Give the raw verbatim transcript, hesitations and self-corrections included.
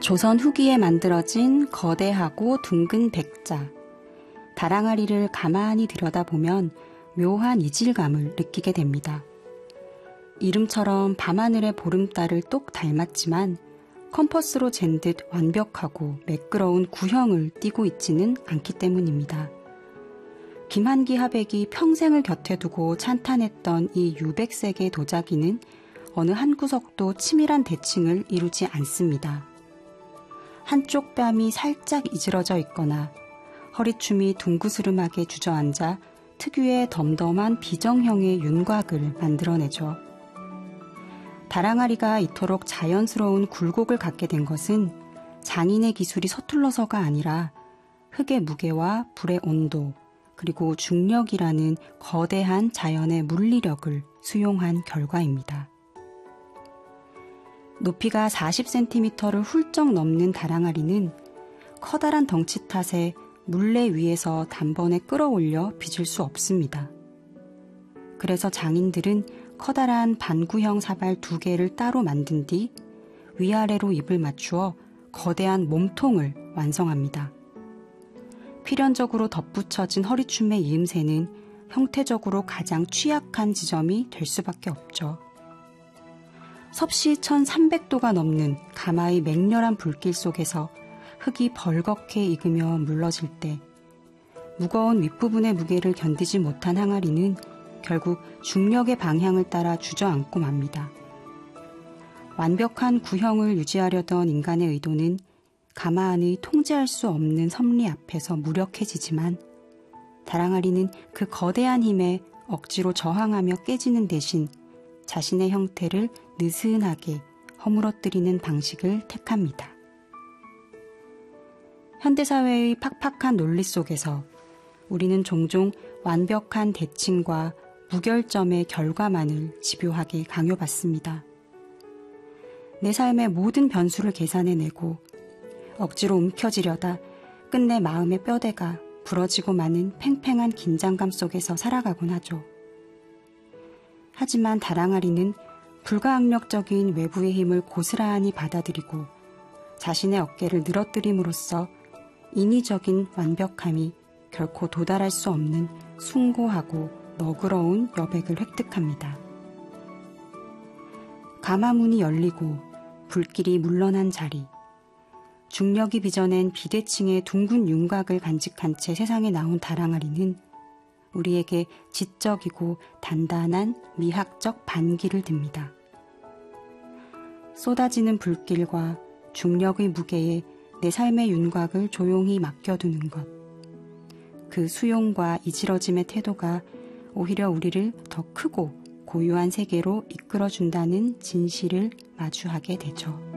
조선 후기에 만들어진 거대하고 둥근 백자. 다랑아리를 가만히 들여다보면 묘한 이질감을 느끼게 됩니다. 이름처럼 밤하늘의 보름달을 똑 닮았지만 컴퍼스로 잰 듯 완벽하고 매끄러운 구형을 띠고 있지는 않기 때문입니다. 김한기 하백이 평생을 곁에 두고 찬탄했던 이 유백색의 도자기는 어느 한 구석도 치밀한 대칭을 이루지 않습니다. 한쪽 뺨이 살짝 이질어져 있거나 허리춤이 둥그스름하게 주저앉아 특유의 덤덤한 비정형의 윤곽을 만들어내죠. 다랑아리가 이토록 자연스러운 굴곡을 갖게 된 것은 장인의 기술이 서툴러서가 아니라 흙의 무게와 불의 온도, 그리고 중력이라는 거대한 자연의 물리력을 수용한 결과입니다. 높이가 사십 센티미터를 훌쩍 넘는 다랑아리는 커다란 덩치 탓에 물레 위에서 단번에 끌어올려 빚을 수 없습니다. 그래서 장인들은 커다란 반구형 사발 두 개를 따로 만든 뒤 위아래로 입을 맞추어 거대한 몸통을 완성합니다. 필연적으로 덧붙여진 허리춤의 이음새는 형태적으로 가장 취약한 지점이 될 수밖에 없죠. 섭씨 천삼백 도가 넘는 가마의 맹렬한 불길 속에서 흙이 벌겋게 익으며 물러질 때 무거운 윗부분의 무게를 견디지 못한 항아리는 결국 중력의 방향을 따라 주저앉고 맙니다. 완벽한 구형을 유지하려던 인간의 의도는 가마 안의 통제할 수 없는 섭리 앞에서 무력해지지만 다랑아리는 그 거대한 힘에 억지로 저항하며 깨지는 대신 자신의 형태를 느슨하게 허물어뜨리는 방식을 택합니다. 현대사회의 팍팍한 논리 속에서 우리는 종종 완벽한 대칭과 무결점의 결과만을 집요하게 강요받습니다. 내 삶의 모든 변수를 계산해내고 억지로 움켜쥐려다 끝내 마음의 뼈대가 부러지고 마는 팽팽한 긴장감 속에서 살아가곤 하죠. 하지만 다랑아리는 불가항력적인 외부의 힘을 고스란히 받아들이고 자신의 어깨를 늘어뜨림으로써 인위적인 완벽함이 결코 도달할 수 없는 숭고하고 너그러운 여백을 획득합니다. 가마문이 열리고 불길이 물러난 자리, 중력이 빚어낸 비대칭의 둥근 윤곽을 간직한 채 세상에 나온 다랑아리는 우리에게 지적이고 단단한 미학적 반기를 듭니다. 쏟아지는 불길과 중력의 무게에 내 삶의 윤곽을 조용히 맡겨두는 것. 그 수용과 이지러짐의 태도가 오히려 우리를 더 크고 고유한 세계로 이끌어준다는 진실을 마주하게 되죠.